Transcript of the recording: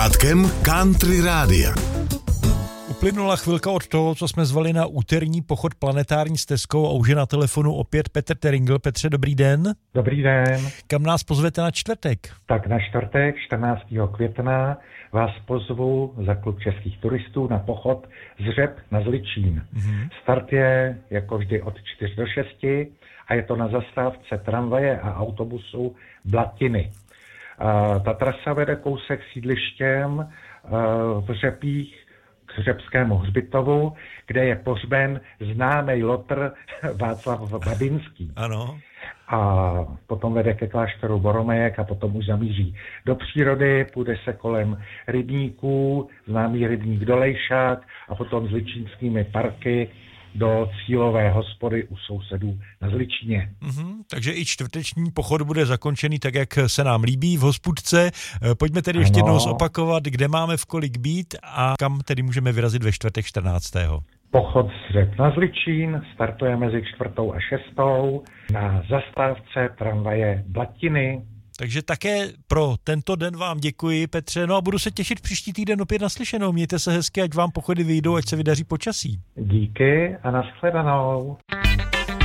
Átkem Country Rádia. Uplynula chvilka od toho, co jsme zvali na úterní pochod planetární stezkou a už je na telefonu opět Petr Teringl. Petře, dobrý den. Dobrý den. Kam nás pozvete na čtvrtek? Tak na čtvrtek 14. května vás pozvu za klub českých turistů na pochod z Řep na Zličín. Start je jako vždy od 4 do 6 a je to na zastávce tramvaje a autobusu Blatiny. Ta trasa vede kousek sídlištěm v Řepích k Řepskému hřbitovu, kde je pohřben známý lotr Václav Babinský. Ano. A potom vede ke kláštoru Boromejek a potom už zamíří do přírody, půjde se kolem rybníků, známý rybník Dolejšák a potom zličínskými parky do cílové hospody u sousedů na Zličíně. Takže i čtvrteční pochod bude zakončený tak, jak se nám líbí, v hospůdce. Pojďme tedy ještě jednou zopakovat, kde máme v kolik být a kam tedy můžeme vyrazit ve čtvrtek 14. Pochod z Řep na Zličín startuje mezi 4. a 6. na zastávce tramvaje Blatiny. Takže také pro tento den vám děkuji, Petře, no a budu se těšit příští týden opět naslyšenou. Mějte se hezky, ať vám pochody vyjdou, ať se vydaří počasí. Díky a nashledanou.